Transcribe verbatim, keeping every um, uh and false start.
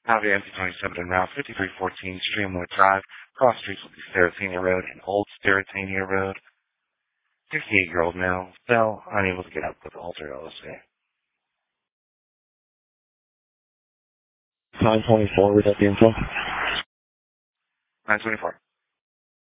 Audi M T twenty-seven and Route fifty-three fourteen Streamwood Drive. Cross streets will be Sterretania Road and Old Sterretania Road. fifty-eight-year-old male fell, unable to get up with altered L S A. nine twenty-four, would that be info? nine twenty-four.